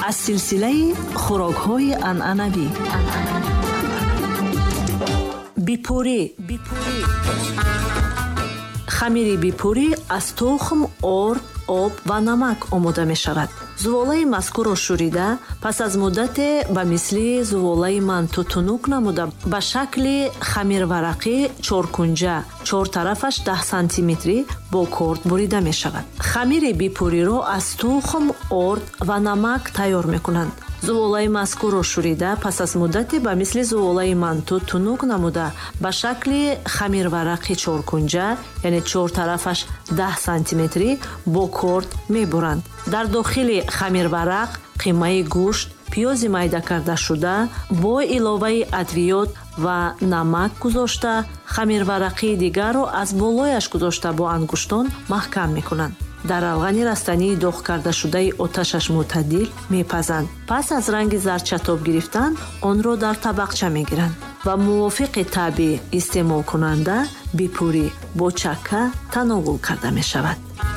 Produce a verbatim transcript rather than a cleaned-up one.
аз силсилаи хӯрокҳои анъанавӣ. бипурӣ. хамири бипурӣ аз тухм, орд, об ва намак омода мешавад. зуволаи мазкурро шӯрида, пас аз муддате ба мисли зуволаи манту тунук намуда ба шакли хамирварақӣ чоркунҷа, чортарафаш даҳ сантиметрӣ бо корд бурида мешавад. хамири бипуриро аз тухм, орд ва намак тайёр мекунанд. зуволаи мазкурро шӯрида, пас аз муддате ба мисли зуволаи манту тунук намуда ба шакли хамирварақи чоркунҷа, яъне чортарафаш даҳ сантиметрӣ бо корд мебуранд. дар дохили хамирварақ қимаи гӯшт, пиёзи майдакардашуда бо иловаи адвиёт ва намак гузошта, хамирварақии дигарро аз болояш гузошта бо ангуштон маҳкам мекунанд. дар алғани растании дохкардашудаи оташаш мӯътадил мепазанд. пас аз ранги зарчатоб гирифтан, онро дар табақча мегиранд ва мувофиқи таъби истеъмолкунанда бипурӣ бо чакка тановул карда мешавад.